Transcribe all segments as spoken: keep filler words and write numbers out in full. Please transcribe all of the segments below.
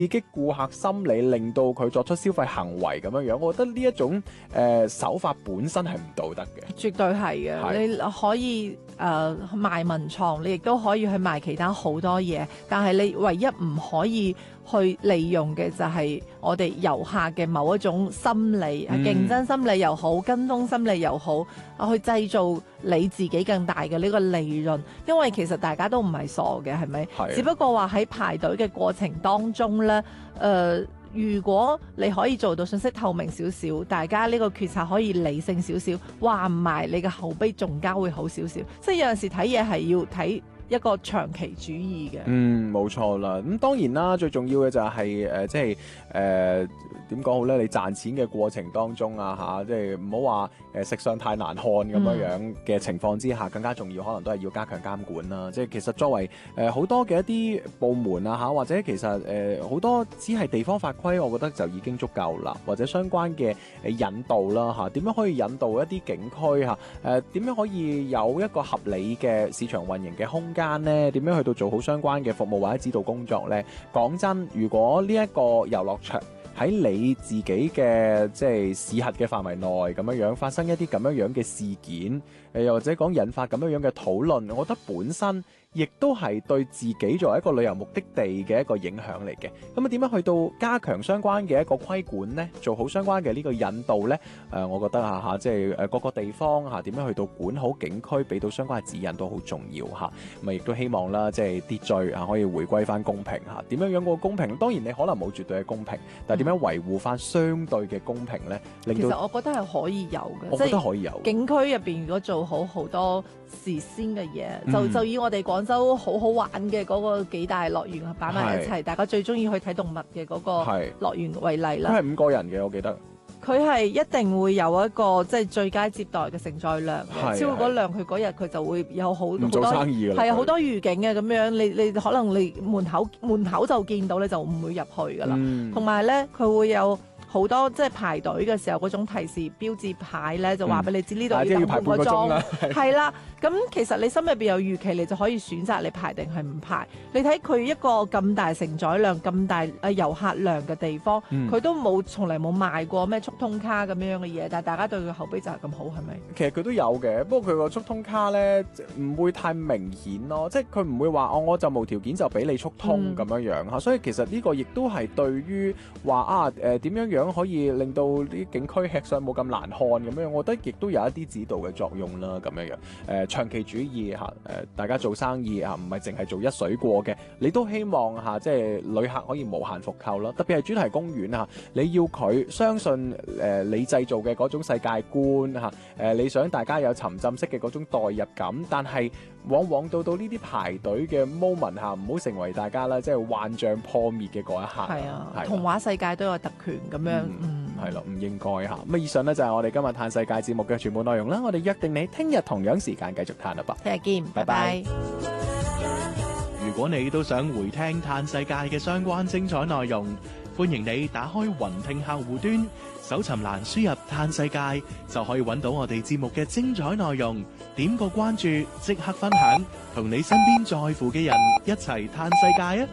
刺激顧客心理，令到佢作出消費行為咁樣樣，我覺得呢一種誒、呃、手法本身係唔道德嘅。 絕對係嘅，你可以誒、呃、賣文創，你亦都可以去賣其他好多嘢，但係你唯一唔可以去利用嘅就係我哋遊客嘅某一種心理，嗯、競爭心理又好，跟風心理又好，去製造你自己更大嘅呢個利潤。因為其實大家都唔係傻嘅，係咪？ 係。 只不過話喺排隊嘅過程當中呢，誒、呃，如果你可以做到信息透明少少，大家呢個決策可以理性少少，話唔埋你嘅口碑仲加會好少少。即係有陣時睇嘢係要睇一個長期主義嘅。 嗯，冇錯啦。咁、嗯、當然啦，最重要嘅就係、是、誒、呃，即係誒點講好咧？你賺錢嘅過程當中啊，嚇、啊，即係唔好話誒食相太難看咁樣樣嘅情況之下，嗯、更加重要可能都係要加強監管啦。即係其實作為誒好、呃、多嘅一啲部門啊嚇，或者其實誒好、呃、多只係地方法規，我覺得就已經足夠啦。或者相關嘅誒引導啦嚇，點、啊、樣可以引導一啲景區嚇？誒、啊、點樣可以有一個合理嘅市場運營嘅空間呢？點樣去到做好相關嘅服務或者指導工作呢？講真，如果呢一個遊樂場喺你自己嘅即係市核嘅範圍內咁樣樣發生一啲咁樣樣嘅事件，誒又或者講引發咁樣樣嘅討論，我覺得本身亦都係對自己作為一個旅遊目的地嘅一個影響嚟嘅。咁啊點樣去到加強相關嘅一個規管呢？做好相關嘅呢個引導呢？誒、呃，我覺得嚇嚇，即係誒各個地方嚇點樣去到管好景區，俾到相關嘅指引都好重要嚇。咁啊亦都希望啦，即係秩序啊可以回歸翻公平嚇。點樣樣個公平？當然你可能冇絕對嘅公平，但係點樣維護翻相對嘅公平呢？令到其實我覺得係可以有嘅， 我覺得可以有。 景區入邊如果做好好多事先嘅嘢， 嗯、 就就以我哋廣州好好玩嘅嗰個幾大樂園擺埋一齊，大家最中意去睇動物嘅嗰個樂園為例啦。 佢係五個人嘅，我記得。 佢係一定會有一個即係最佳接待嘅承載量嘅，超過嗰量，佢嗰日佢就會有好多做生意㗎啦， 係啊，好多預警嘅咁樣，你你可能你門口門口就見到，你就唔會入去㗎啦。同埋咧，佢會有好多即係排隊嘅時候嗰種提示標誌牌咧，就話俾你知呢度要等半個鐘。係啦，咁其實你心入邊有預期，你就可以選擇你排定係唔排。你睇佢一個咁大承載量、咁大誒遊客量嘅地方，佢、嗯、都冇從嚟冇賣過咩速通卡咁樣嘅嘢，但係大家對佢口碑就係咁好，係咪？ 其實佢都有嘅，不過佢個速通卡咧唔會太明顯咯，即係佢唔會話哦，我就無條件就俾你速通咁樣樣嚇。嗯、所以其實呢個亦都係對於話啊誒點樣樣可以令到啲景區吃相冇咁難看咁樣，我覺得亦都有一啲指導嘅作用啦，咁樣樣誒、呃、長期主義嚇誒、呃，大家做生意嚇唔係淨係做一水過嘅，你都希望嚇、啊、即係旅客可以無限復購啦。特別係主題公園嚇、啊，你要佢相信誒、呃、你製造嘅嗰種世界觀嚇誒、啊，你想大家有沉浸式嘅嗰種代入感，但係往往到到呢啲排隊嘅 moment 嚇，唔好成為大家啦，即係幻象破滅嘅嗰一刻。 係啊，童話世界都有特權咁樣。嗯嗯，係咯，唔應該嚇。咁以上呢就係我哋今日嘆世界節目嘅全部內容啦。我哋約定你聽日同樣時間繼續嘆啦噃。 聽日見，拜拜。 如果你都想回聽嘆世界嘅相關精彩內容，歡迎你打開雲聽客戶端，搜尋欄輸入嘆世界，就可以揾到我哋節目嘅精彩內容。點個關注，即刻分享，同你身邊在乎嘅人一齊嘆世界啊！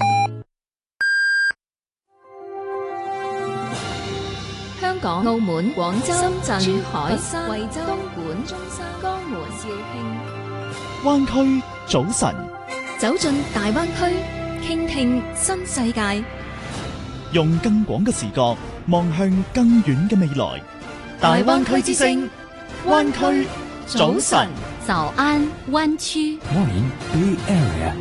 香港、澳門、廣州、深圳、珠海、惠州、東莞、中山、江門、肇慶， 灣區早晨， 走進大灣區，傾聽新世界， 用更廣嘅視角望向更遠嘅未來。大灣區之聲，灣區早晨， 早安灣區。 Morning Bay Area。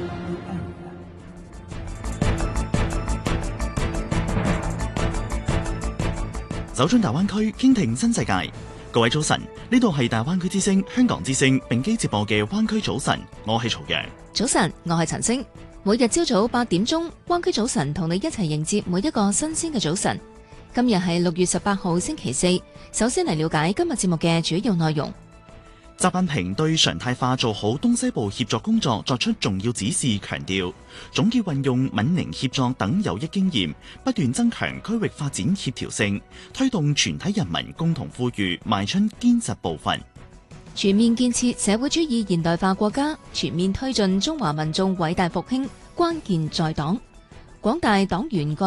走進大灣區，傾聽新世界。各位早晨，呢度係大灣區之聲、香港之聲並機接播嘅灣區早晨，我係曹陽。 早晨，我係陳星。每日朝早八點鐘，灣區早晨同你一齊迎接每一個新鮮嘅早晨。今日係六月十八號星期四，首先嚟了解今日節目嘅主要內容。 習近平對常態化做好東西部協作工作作出重要指示，強調總要運用閩寧協作等有益經驗，不斷增強區域發展協調性，推動全體人民共同富裕邁出堅實步伐。 全面建設社會主義現代化國家，全面推進中華民眾偉大復興，關鍵在黨。 廣大黨員幹